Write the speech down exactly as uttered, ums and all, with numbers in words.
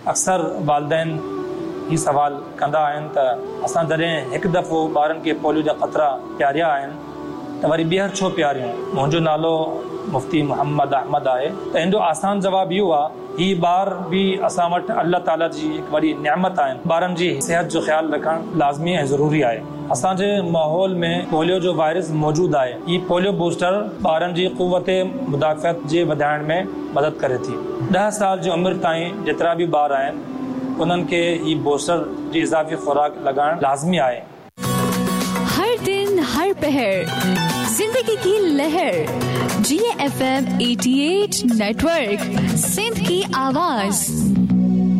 अक्सर वालदेन ही सवाल कंदा आहिनि त असां जॾहिं हिकु दफ़ो ॿारनि खे पोलियो जा ख़तरा पियारिया आहिनि त वरी ॿीहर छो पियारियूं। मुंहिंजो नालो मुफ्ती मोहम्मद अहमद आहे। त हिन जो आसान जवाबु इहो आहे ही ॿार बि असां वटि अल्लाह ताला जी हिकु वॾी नियामत आहिनि। ॿारनि जी सिहत जो ख़्यालु रखणु लाज़मी ऐं ज़रूरी आहे। असांजे माहौल में पोलियो जो वायरस मौजूदु आहे। ही पोलियो बूस्टर ॿारनि जी क़ुव्वत मुदाफ़िअत जे वधाइण में मदद करे थी। ॾह साल जी उमिरि ताईं जेतिरा बि ॿार आहिनि उन्हनि खे ही बूस्टर जी इज़ाफ़ी खुराक लॻाइण लाज़मी आहे। हर दिन हर पहर जिंदगी की लहर जी एफ एम अठासी नेटवर्क सिंध की आवाज।